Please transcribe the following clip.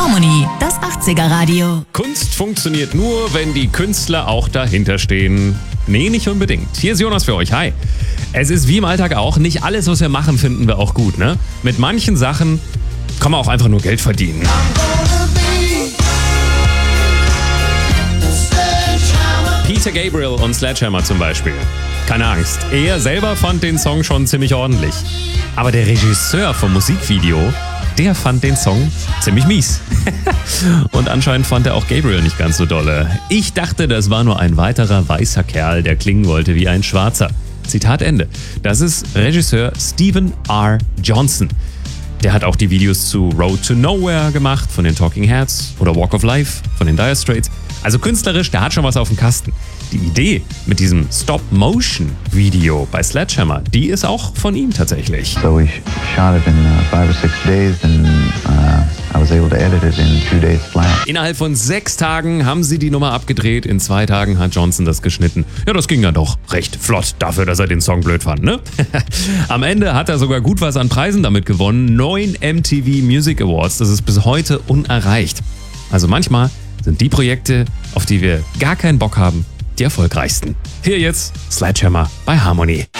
Harmony, das 80er Radio. Kunst funktioniert nur, wenn die Künstler auch dahinter stehen. Nee, nicht unbedingt. Hier ist Jonas für euch. Hi. Es ist wie im Alltag auch, nicht alles, was wir machen, finden wir auch gut, ne? Mit manchen Sachen kann man auch einfach nur Geld verdienen. Peter Gabriel und Sledgehammer zum Beispiel. Keine Angst, er selber fand den Song schon ziemlich ordentlich. Aber der Regisseur vom Musikvideo, der fand den Song ziemlich mies. Und anscheinend fand er auch Gabriel nicht ganz so dolle. Ich dachte, das war nur ein weiterer weißer Kerl, der klingen wollte wie ein Schwarzer. Zitat Ende. Das ist Regisseur Stephen R. Johnson. Der hat auch die Videos zu Road to Nowhere gemacht von den Talking Heads oder Walk of Life von den Dire Straits. Also künstlerisch, der hat schon was auf dem Kasten. Die Idee mit diesem Stop-Motion-Video bei Sledgehammer, die ist auch von ihm tatsächlich. So we shot it in 5 or 6 days and I was able to edit it in 2 days flat. Innerhalb von 6 Tagen haben sie die Nummer abgedreht, in 2 Tagen hat Johnson das geschnitten. Ja, das ging dann doch recht flott dafür, dass er den Song blöd fand, ne? Am Ende hat er sogar gut was an Preisen damit gewonnen. 9 MTV Music Awards, das ist bis heute unerreicht. Also manchmal sind die Projekte, auf die wir gar keinen Bock haben, die erfolgreichsten. Hier jetzt Sledgehammer bei Harmony.